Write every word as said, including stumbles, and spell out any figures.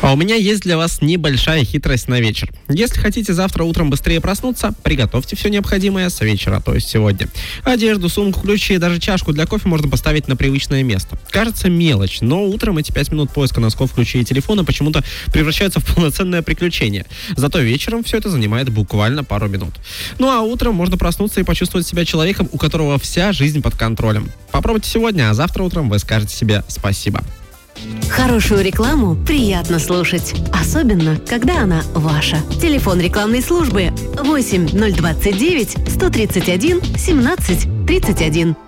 А у меня есть для вас небольшая хитрость на вечер. Если хотите завтра утром быстрее проснуться, приготовьте все необходимое с вечера, то есть сегодня. Одежду, сумку, ключи и даже чашку для кофе можно поставить на привычное место. Кажется мелочь, но утром эти пять минут поиска носков, ключей и телефона почему-то превращаются в полноценное приключение. Зато вечером все это занимает буквально пару минут. Ну а утром можно проснуться и почувствовать себя человеком, у которого вся жизнь под контролем. Попробуйте сегодня, а завтра утром вы скажете себе спасибо. Хорошую рекламу приятно слушать, особенно, когда она ваша. Телефон рекламной службы восемь ноль двадцать девять сто тридцать один семнадцать тридцать один.